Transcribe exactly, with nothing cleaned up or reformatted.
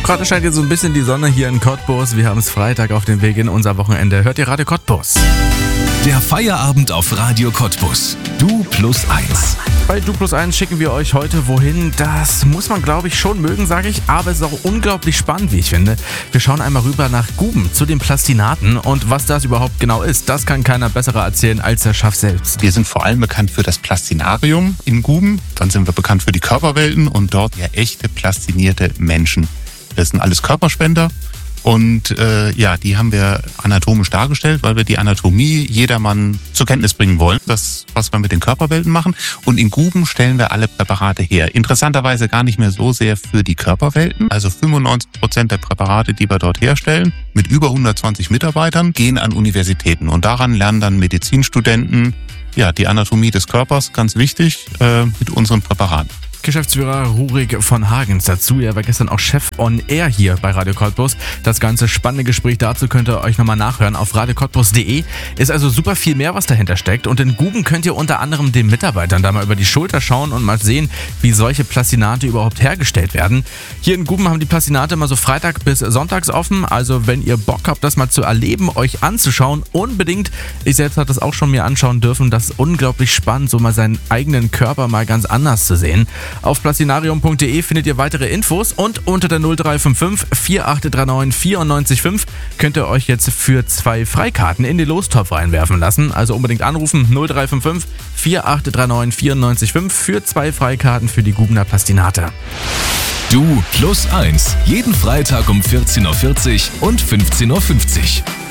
Gerade scheint jetzt so ein bisschen die Sonne hier in Cottbus. Wir haben es Freitag auf dem Weg in unser Wochenende. Hört ihr Radio Cottbus? Der Feierabend auf Radio Cottbus. Du plus eins. Bei Du plus eins schicken wir euch heute wohin. Das muss man, glaube ich, schon mögen, sage ich. Aber es ist auch unglaublich spannend, wie ich finde. Wir schauen einmal rüber nach Guben zu den Plastinaten. Und was das überhaupt genau ist, das kann keiner besserer erzählen als der Schaff selbst. Wir sind vor allem bekannt für das Plastinarium in Guben. Dann sind wir bekannt für die Körperwelten und dort ja echte plastinierte Menschen. Das sind alles Körperspender. Und äh, ja, die haben wir anatomisch dargestellt, weil wir die Anatomie jedermann zur Kenntnis bringen wollen. Das, was wir mit den Körperwelten machen. Und in Guben stellen wir alle Präparate her. Interessanterweise gar nicht mehr so sehr für die Körperwelten. Also fünfundneunzig Prozent der Präparate, die wir dort herstellen, mit über hundertzwanzig Mitarbeitern, gehen an Universitäten. Und daran lernen dann Medizinstudenten ja die Anatomie des Körpers, ganz wichtig, äh, mit unseren Präparaten. Geschäftsführer Rurik von Hagens dazu. Er war gestern auch Chef on Air hier bei Radio Cottbus. Das ganze spannende Gespräch dazu könnt ihr euch nochmal nachhören auf radio cottbus punkt de. Ist also super viel mehr, was dahinter steckt. Und in Guben könnt ihr unter anderem den Mitarbeitern da mal über die Schulter schauen und mal sehen, wie solche Plastinate überhaupt hergestellt werden. Hier in Guben haben die Plastinate immer so Freitag bis Sonntags offen. Also wenn ihr Bock habt, das mal zu erleben, euch anzuschauen, unbedingt. Ich selbst habe das auch schon mir anschauen dürfen. Das ist unglaublich spannend, so mal seinen eigenen Körper mal ganz anders zu sehen. Auf plastinarium punkt de findet ihr weitere Infos und unter der null drei fünf fünf vier acht drei neun vier neun fünf könnt ihr euch jetzt für zwei Freikarten in den Lostopf reinwerfen lassen. Also unbedingt anrufen null drei fünf fünf vier acht drei neun vier neun fünf für zwei Freikarten für die Gubener Plastinate. Du plus eins. Jeden Freitag um vierzehn Uhr vierzig und fünfzehn Uhr fünfzig.